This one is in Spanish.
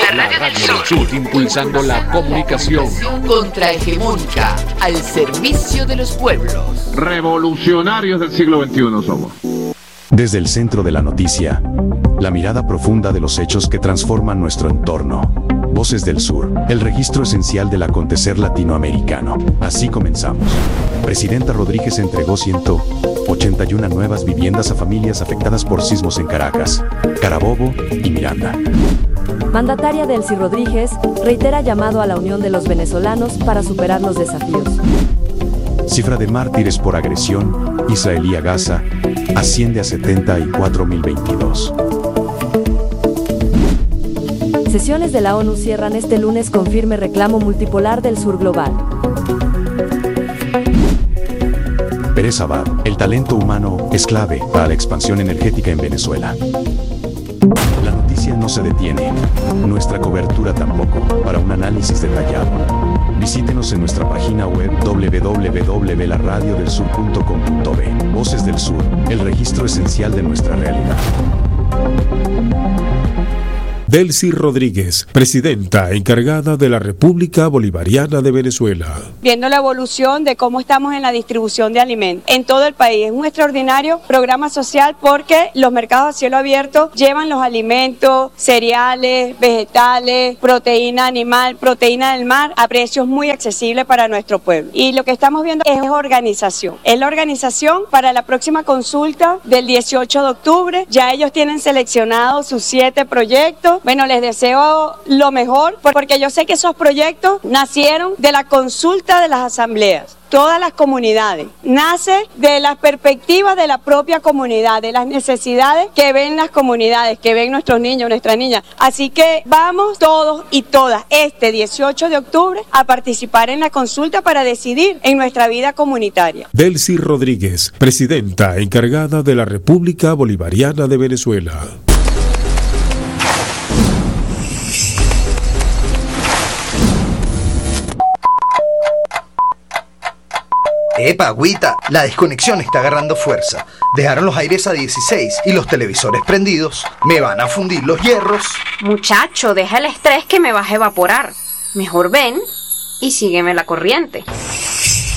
La radio del sur, impulsando la comunicación contrahegemónica al servicio de los pueblos. Revolucionarios del siglo XXI somos. Desde el centro de la noticia, la mirada profunda de los hechos que transforman nuestro entorno. Voces del Sur, el registro esencial del acontecer latinoamericano. Así comenzamos. Presidenta Rodríguez entregó 181 nuevas viviendas a familias afectadas por sismos en Caracas, Carabobo y Miranda. Mandataria Delcy Rodríguez reitera llamado a la unión de los venezolanos para superar los desafíos. Cifra de mártires por agresión israelí a Gaza asciende a 74.022. Sesiones de la ONU cierran este lunes con firme reclamo multipolar del sur global. Pérez Abad, el talento humano es clave para la expansión energética en Venezuela. La noticia no se detiene, nuestra cobertura tampoco, para un análisis detallado. Visítenos en nuestra página web www.laradiodelsur.com.be. Voces del Sur, el registro esencial de nuestra realidad. Delcy Rodríguez, presidenta encargada de la República Bolivariana de Venezuela. Viendo la evolución de cómo estamos en la distribución de alimentos en todo el país. Es un extraordinario programa social porque los mercados a cielo abierto llevan los alimentos, cereales, vegetales, proteína animal, proteína del mar a precios muy accesibles para nuestro pueblo. Y lo que estamos viendo es organización. Es la organización para la próxima consulta del 18 de octubre. Ya ellos tienen seleccionados sus 7 proyectos. Bueno, les deseo lo mejor porque yo sé que esos proyectos nacieron de la consulta de las asambleas. Todas las comunidades, nace de las perspectivas de la propia comunidad, de las necesidades que ven las comunidades, que ven nuestros niños, nuestras niñas. Así que vamos todos y todas este 18 de octubre a participar en la consulta para decidir en nuestra vida comunitaria. Delcy Rodríguez, presidenta encargada de la República Bolivariana de Venezuela. Epa, agüita, la desconexión está agarrando fuerza. Dejaron los aires a 16 y los televisores prendidos. Me van a fundir los hierros. Muchacho, deja el estrés que me vas a evaporar. Mejor ven y sígueme la corriente.